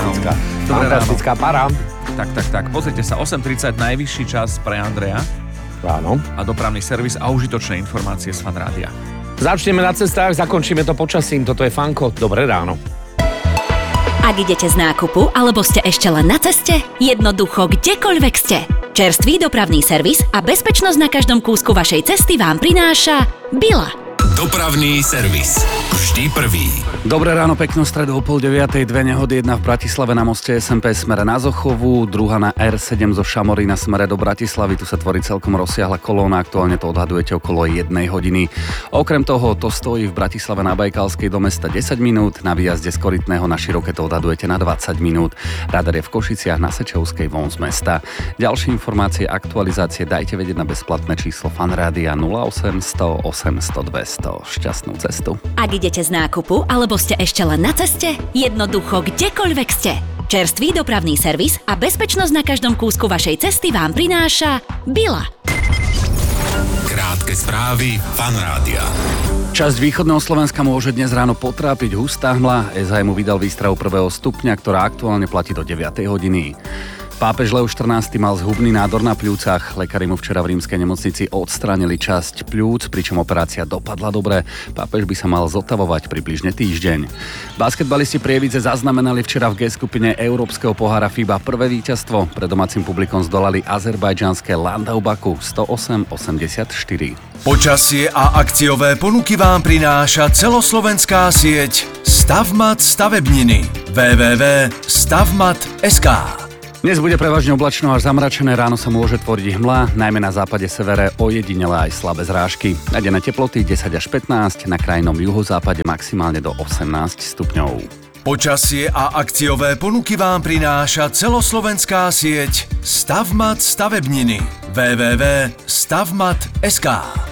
fantastická. Fantastická para. Tak. Pozrite sa, 8:30 najvyšší čas pre Andreja. Áno. A dopravný servis a užitočné informácie z Fan Rádia. Začneme na cestách, zakončíme to počasím. Toto je Fanko. Dobré ráno. Ak idete z nákupu, alebo ste ešte len na ceste, jednoducho kdekoľvek ste. Čerstvý dopravný servis a bezpečnosť na každom kúsku vašej cesty vám prináša Bila. Dopravný servis. Vždy prvý. Dobré ráno, peknú stredu o 8:30. Dve nehody, jedna v Bratislave na moste SMP smere na Zochovú, druhá na R7 zo Šamorína smere do Bratislavy. Tu sa tvorí celkom rozsiahla kolóna, aktuálne to odhadujete okolo 1 hodiny. Okrem toho, to stojí v Bratislave na Bajkalskej do mesta 10 minút, na výjazde z Korytného na Široké to odhadujete na 20 minút. Radar je v Košiciach na Sečovskej von z mesta. Ďalšie informácie, aktualizácie dajte vedieť na bezplatné číslo Fan Rádia 0800 800 200. Šťastnú cestu. Ak idete z nákupu, alebo ste ešte len na ceste, jednoducho kdekoľvek ste. Čerstvý dopravný servis a bezpečnosť na každom kúsku vašej cesty vám prináša Bila. Krátke správy Fan Rádia. Časť východného Slovenska môže dnes ráno potrápiť hustá hmla. SHM mu vydal výstrahu 1. stupňa, ktorá aktuálne platí do 9. hodiny. Pápež Leo XIV mal zhubný nádor na pľúcach. Lekári mu včera v rímskej nemocnici odstránili časť pľúc, pričom operácia dopadla dobre. Pápež by sa mal zotavovať približne týždeň. Basketbalisti Prievidze zaznamenali včera v G skupine Európskeho pohára FIBA prvé víťazstvo. Pred domácim publikom zdolali azerbajdžanské Landau Baku 108-84. Počasie a akciové ponuky vám prináša celoslovenská sieť Stavmat stavebniny www.stavmat.sk. Dnes bude prevažne oblačno až zamračené, ráno sa môže tvoriť hmla, najmä na západe, severe, ojedinele aj slabé zrážky. Na denné teploty 10 až 15, na krajnom juhozápade maximálne do 18 stupňov. Počasie a akciové ponuky vám prináša celoslovenská sieť Stavmat stavebniny www.stavmat.sk.